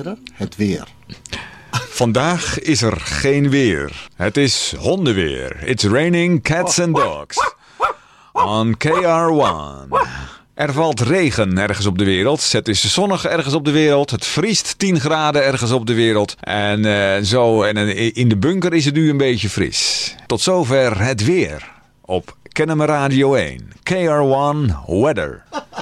Kennemer, het weer. Vandaag is er geen weer. Het is hondenweer. It's raining cats and dogs. On KR1. Er valt regen ergens op de wereld. Het is zonnig ergens op de wereld. Het vriest 10 graden ergens op de wereld. En in de bunker is het nu een beetje fris. Tot zover het weer op Kennemer Radio 1. KR1 Weather.